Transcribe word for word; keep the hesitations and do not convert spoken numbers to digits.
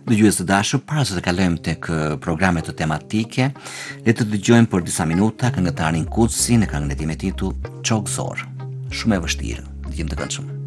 Dëgjues të dashur, para se të kalojmë tek ë, programet të tematike, le të dëgjojmë për disa minuta këngëtarin Kutsi në këngën e tij me titull Çok Zor. Shumë e vështirë. Dëgjim të këndshëm.